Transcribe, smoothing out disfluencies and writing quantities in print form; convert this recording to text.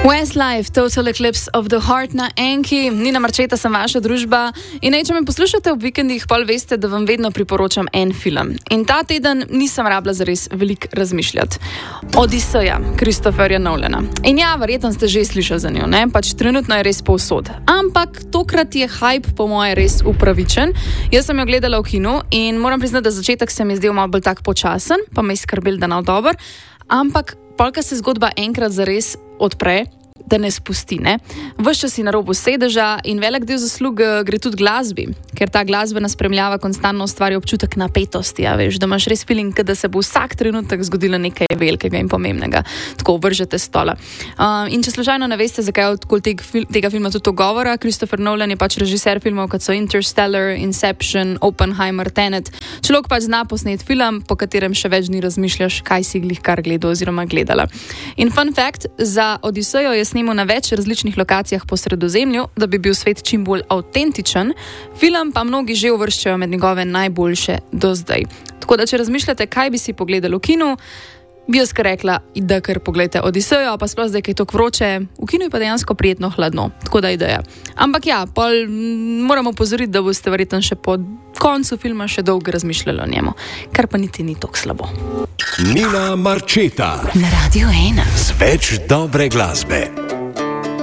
Westlife, Total Eclipse of the Heart na Enki, Nina Marčeta sem vaša družba in če me poslušate ob vikendih, pol veste, da vam vedno priporočam en film. In ta teden nisem rabila zares veliko razmišljati. Odiseja, Christopherja Nolana. In ja, verjetno ste že slišali za njo, ne? Pač trenutno je res povsod. Ampak tokrat je hype po moje res upravičen. Jaz sem jo gledala v kinu in moram priznati, da začetek se mi je zdel malo bolj tak počasen, pa me je skrbel, da nav dober. Ampak polka se zgodba enkrat zares odpre, da ne spusti, ne? Ves čas si na robu sedeža in velik del zaslug gre tudi glasbi, ker ta glasbena spremljava konstantno ustvarja občutek napetosti, ja, veš, da imaš res feeling, da se bo vsak trenutek zgodilo nekaj velikega in pomembnega. Tako vržete stola. In če slučajno ne veste, zakaj je okoli tega filma tudi to govora, Christopher Nolan je pač režiser filmov, kot so Interstellar, Inception, Oppenheimer, Tenet. Človek pač zna posnet film, po katerem še več dni razmišljaš, kaj si glih kar gledal oziroma gledala. In fun fact, za Odisejo je snemal na več različnih lokacijah po Sredozemlju, da bi bil svet čim bolj avtentičen, film pa mnogi že uvrščajo med njegove najboljše do zdaj. Tako da, če razmišljate, kaj bi si pogledali v kinu, bi jaz kar rekla, da kar pogledajte Odisejo, pa sploh zdaj, kaj je tako vroče, v kinu je pa dejansko prijetno hladno, tako da ideja. Ampak ja, pol moramo opozoriti, da boste verjetno še po koncu filma še dolgo razmišljali o njemu, kar pa niti ni tako slabo. Nina Marčeta na Radio 1 z več dobre glasbe.